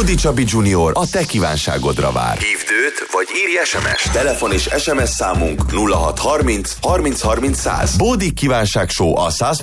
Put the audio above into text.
Bódi Csabi Junior a te kívánságodra vár. Hívd őt, vagy írj SMS-t. Telefon és SMS számunk 0630 30 30 100. Bódi kívánság show a 100